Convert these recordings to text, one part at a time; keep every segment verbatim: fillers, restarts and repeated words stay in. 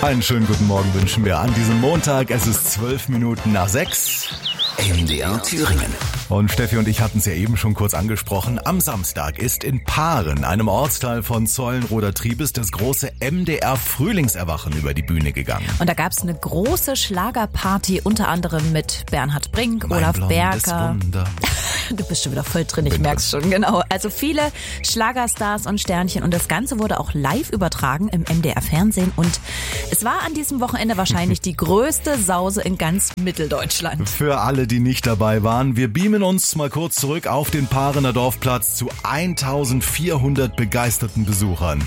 Einen schönen guten Morgen wünschen wir an diesem Montag. Es ist zwölf Minuten nach sechs. M D R Thüringen. Und Steffi und ich hatten es ja eben schon kurz angesprochen. Am Samstag ist in Paaren, einem Ortsteil von Zeulenroda-Triebes, das große M D R Frühlingserwachen über die Bühne gegangen. Und da gab es eine große Schlagerparty, unter anderem mit Bernhard Brink, Mein Olaf blondes Berger. Wunder. Du bist schon wieder voll drin, ich Bin merk's schon, genau. Also viele Schlagerstars und Sternchen und das Ganze wurde auch live übertragen im M D R Fernsehen und es war an diesem Wochenende wahrscheinlich die größte Sause in ganz Mitteldeutschland. Für alle, die nicht dabei waren, wir beamen uns mal kurz zurück auf den Paarener Dorfplatz zu eintausendvierhundert begeisterten Besuchern.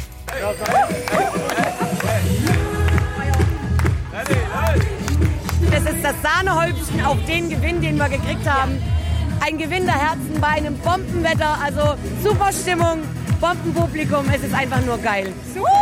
Das ist das Sahnehäubchen auf den Gewinn, den wir gekriegt haben. Ein Gewinn der Herzen bei einem Bombenwetter, also super Stimmung, Bombenpublikum, es ist einfach nur geil.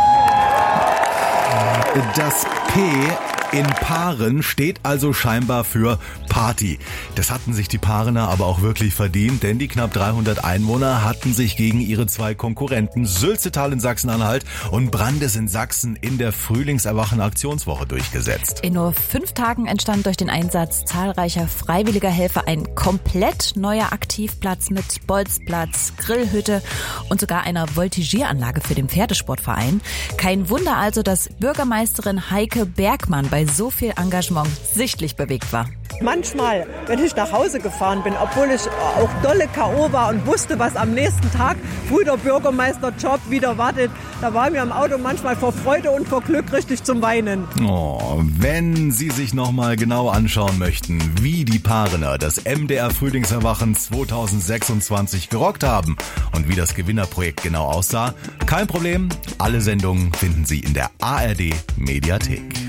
Das P in Paaren steht also scheinbar für Party. Das hatten sich die Paarener aber auch wirklich verdient, denn die knapp dreihundert Einwohner hatten sich gegen ihre zwei Konkurrenten Sülzetal in Sachsen-Anhalt und Brandes in Sachsen in der Frühlingserwachen-Aktionswoche durchgesetzt. In nur fünf Tagen entstand durch den Einsatz zahlreicher freiwilliger Helfer ein komplett neuer Aktivplatz mit Bolzplatz, Grillhütte und sogar einer Voltigieranlage für den Pferdesportverein. Kein Wunder also, dass Bürgermeisterin Heike Bergmann bei so viel Engagement sichtlich bewegt war. Manchmal, wenn ich nach Hause gefahren bin, obwohl ich auch dolle K O war und wusste, was am nächsten Tag früh der Bürgermeisterjob wieder wartet, da war mir im Auto manchmal vor Freude und vor Glück richtig zum Weinen. Oh, wenn Sie sich nochmal genau anschauen möchten, wie die Paarener das M D R Frühlingserwachen zweitausendsechsundzwanzig gerockt haben und wie das Gewinnerprojekt genau aussah, kein Problem, alle Sendungen finden Sie in der A R D Mediathek.